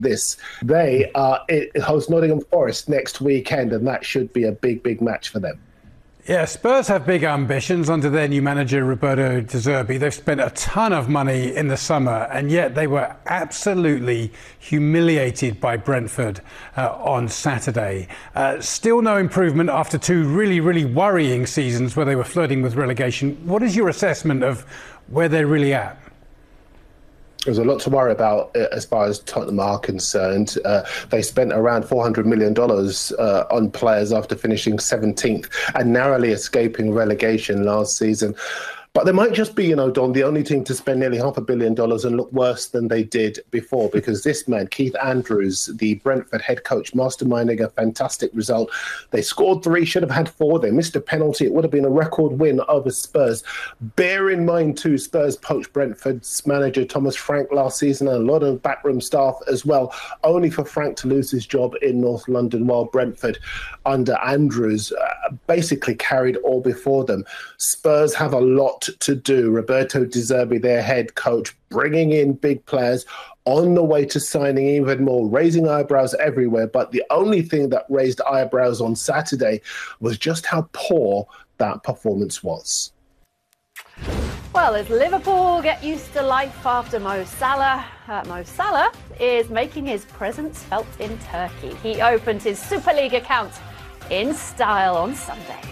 this. They host Nottingham Forest next weekend, and that should be a big, big match for them. Yeah, Spurs have big ambitions under their new manager, Roberto De Zerbi. They've spent a ton of money in the summer, and yet they were absolutely humiliated by Brentford on Saturday. Still no improvement after two really, really worrying seasons where they were flirting with relegation. What is your assessment of where they're really at? There's a lot to worry about as far as Tottenham are concerned. They spent around $400 million on players after finishing 17th and narrowly escaping relegation last season. But they might just be, Don, the only team to spend nearly $500 million and look worse than they did before, because this man, Keith Andrews, the Brentford head coach, masterminding a fantastic result. They scored 3, should have had 4. They missed a penalty. It would have been a record win over Spurs. Bear in mind, too, Spurs poached Brentford's manager, Thomas Frank, last season, and a lot of backroom staff as well, only for Frank to lose his job in North London, while Brentford, under Andrews, basically carried all before them. Spurs have a lot to do. Roberto De Zerbi, their head coach, bringing in big players, on the way to signing even more, raising eyebrows everywhere. But the only thing that raised eyebrows on Saturday was just how poor that performance was. Well, as Liverpool get used to life after Mo Salah is making his presence felt in Turkey. He opened his Super League account in style on Sunday.